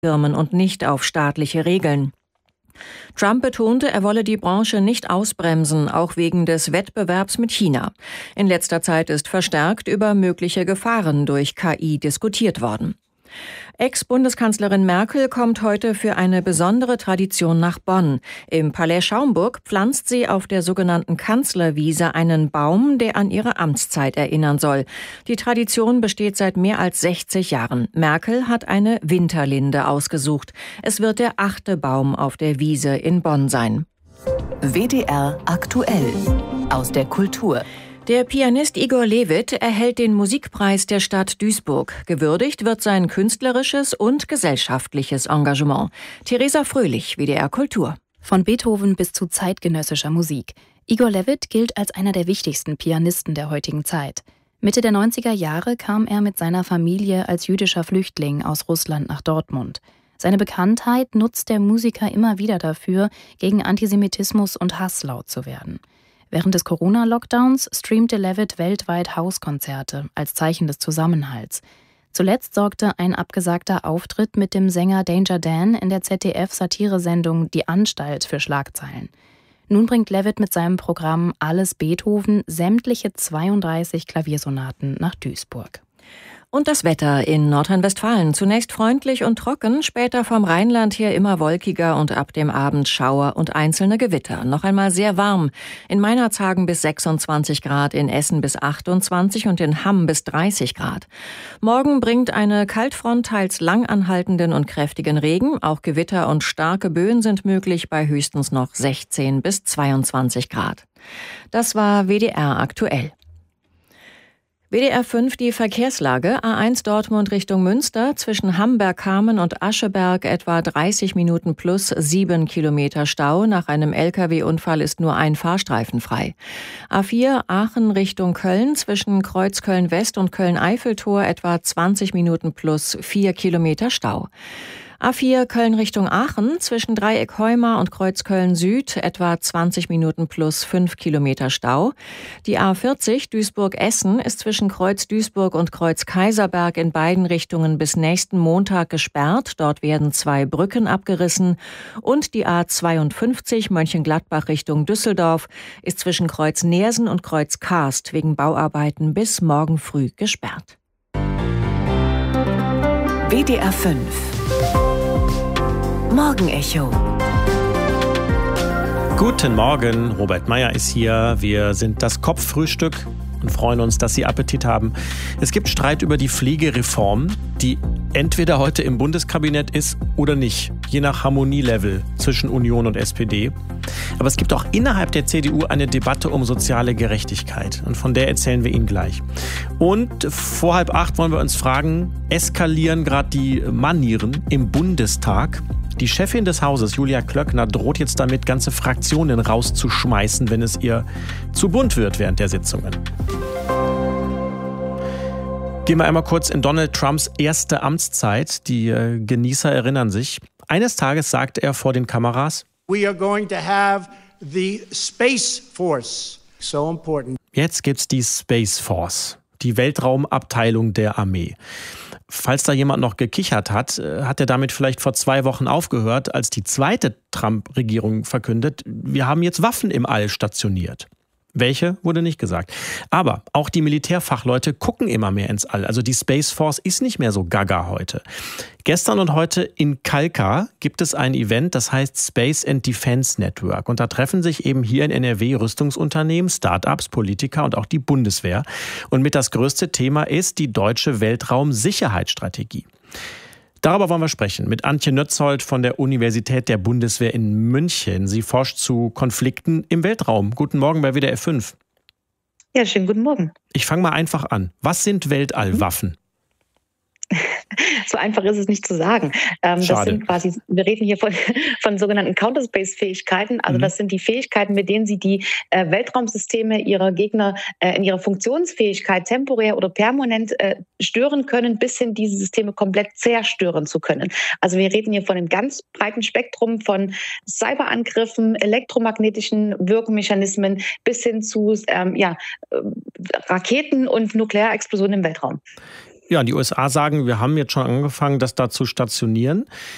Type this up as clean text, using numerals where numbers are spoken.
Firmen und nicht auf staatliche Regeln. Trump betonte, er wolle die Branche nicht ausbremsen, auch wegen des Wettbewerbs mit China. In letzter Zeit ist verstärkt über mögliche Gefahren durch KI diskutiert worden. Ex-Bundeskanzlerin Merkel kommt heute für eine besondere Tradition nach Bonn. Im Palais Schaumburg pflanzt sie auf der sogenannten Kanzlerwiese einen Baum, der an ihre Amtszeit erinnern soll. Die Tradition besteht seit mehr als 60 Jahren. Merkel hat eine Winterlinde ausgesucht. Es wird der 8. Baum auf der Wiese in Bonn sein. WDR aktuell aus der Kultur. Der Pianist Igor Levit erhält den Musikpreis der Stadt Duisburg. Gewürdigt wird sein künstlerisches und gesellschaftliches Engagement. Theresa Fröhlich, WDR Kultur. Von Beethoven bis zu zeitgenössischer Musik. Igor Levit gilt als einer der wichtigsten Pianisten der heutigen Zeit. Mitte der 90er Jahre kam er mit seiner Familie als jüdischer Flüchtling aus Russland nach Dortmund. Seine Bekanntheit nutzt der Musiker immer wieder dafür, gegen Antisemitismus und Hass laut zu werden. Während des Corona-Lockdowns streamte Levit weltweit Hauskonzerte als Zeichen des Zusammenhalts. Zuletzt sorgte ein abgesagter Auftritt mit dem Sänger Danger Dan in der ZDF-Satiresendung Die Anstalt für Schlagzeilen. Nun bringt Levit mit seinem Programm Alles Beethoven sämtliche 32 Klaviersonaten nach Duisburg. Und das Wetter in Nordrhein-Westfalen. Zunächst freundlich und trocken, später vom Rheinland her immer wolkiger und ab dem Abend Schauer und einzelne Gewitter. Noch einmal sehr warm. In Meinerzhagen bis 26 Grad, in Essen bis 28 und in Hamm bis 30 Grad. Morgen bringt eine Kaltfront teils lang anhaltenden und kräftigen Regen. Auch Gewitter und starke Böen sind möglich bei höchstens noch 16 bis 22 Grad. Das war WDR aktuell. WDR 5 die Verkehrslage. A1 Dortmund Richtung Münster zwischen Hamberg-Kamen und Ascheberg etwa 30 Minuten plus 7 Kilometer Stau. Nach einem Lkw-Unfall ist nur ein Fahrstreifen frei. A4 Aachen Richtung Köln zwischen Kreuzköln-West und Köln-Eiffeltor etwa 20 Minuten plus 4 Kilometer Stau. A4 Köln Richtung Aachen zwischen Dreieck Heuma und Kreuz Köln Süd etwa 20 Minuten plus 5 Kilometer Stau. Die A40 Duisburg-Essen ist zwischen Kreuz Duisburg und Kreuz Kaiserberg in beiden Richtungen bis nächsten Montag gesperrt. Dort werden 2 Brücken abgerissen. Und die A52 Mönchengladbach Richtung Düsseldorf ist zwischen Kreuz Neersen und Kreuz Karst wegen Bauarbeiten bis morgen früh gesperrt. WDR 5 Morgenecho. Guten Morgen, Robert Meyer ist hier. Wir sind das Kopffrühstück und freuen uns, dass Sie Appetit haben. Es gibt Streit über die Pflegereform, die entweder heute im Bundeskabinett ist oder nicht, je nach Harmonielevel zwischen Union und SPD. Aber es gibt auch innerhalb der CDU eine Debatte um soziale Gerechtigkeit und von der erzählen wir Ihnen gleich. Und vor 7:30 wollen wir uns fragen, eskalieren gerade die Manieren im Bundestag? Die Chefin des Hauses, Julia Klöckner, droht jetzt damit, ganze Fraktionen rauszuschmeißen, wenn es ihr zu bunt wird während der Sitzungen. Gehen wir einmal kurz in Donald Trumps erste Amtszeit. Die Genießer erinnern sich. Eines Tages sagt er vor den Kameras: We are going to have the Space Force. So important. Jetzt gibt's die Space Force, die Weltraumabteilung der Armee. Falls da jemand noch gekichert hat, hat er damit vielleicht vor 2 Wochen aufgehört, als die zweite Trump-Regierung verkündet, wir haben jetzt Waffen im All stationiert. Welche, wurde nicht gesagt. Aber auch die Militärfachleute gucken immer mehr ins All. Also die Space Force ist nicht mehr so gaga heute. Gestern und heute in Kalkar gibt es ein Event, das heißt Space and Defense Network. Und da treffen sich eben hier in NRW Rüstungsunternehmen, Start-ups, Politiker und auch die Bundeswehr. Und mit das größte Thema ist die deutsche Weltraumsicherheitsstrategie. Darüber wollen wir sprechen mit Antje Nötzold von der Universität der Bundeswehr in München. Sie forscht zu Konflikten im Weltraum. Guten Morgen bei WDR 5. Ja, schönen guten Morgen. Ich fange mal einfach an. Was sind Weltallwaffen? So einfach ist es nicht zu sagen. Das sind quasi, wir reden hier von sogenannten Counterspace-Fähigkeiten. Also das sind die Fähigkeiten, mit denen sie die Weltraumsysteme ihrer Gegner in ihrer Funktionsfähigkeit temporär oder permanent stören können, bis hin diese Systeme komplett zerstören zu können. Also wir reden hier von einem ganz breiten Spektrum von Cyberangriffen, elektromagnetischen Wirkmechanismen bis hin zu Raketen und Nuklearexplosionen im Weltraum. Ja, die USA sagen, wir haben jetzt schon angefangen, das da zu stationieren.